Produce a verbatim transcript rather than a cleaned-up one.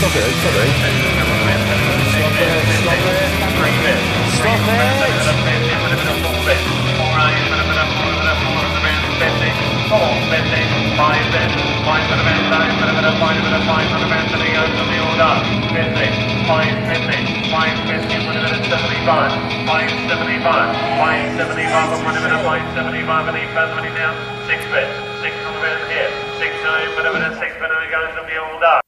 stop it, stop it. Stop it, stop it. Stop it. Four, fifty, five, fifty, five for the best time, for the bit of five, for the five for the best, and he goes to the order. fifty, five, fifty, five, fifty, for the bit of seventy-five, five, seventy-five, five, seventy-five, for the bit of five, seventy-five, and he's seventy down, six bits, six on the bit here, six, nine, for the bit of six, but he goes to the order.